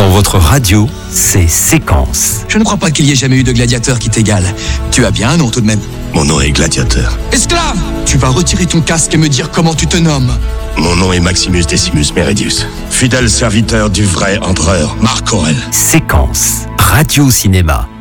votre radio, c'est Séquence. Je ne crois pas qu'il y ait jamais eu de gladiateur qui t'égale. Tu as bien un nom tout de même. Mon nom est Gladiateur. Esclave! Tu vas retirer ton casque et me dire comment tu te nommes. Mon nom est Maximus Decimus Meridius, fidèle serviteur du vrai empereur Marc Aurèle. Séquence, radio-cinéma.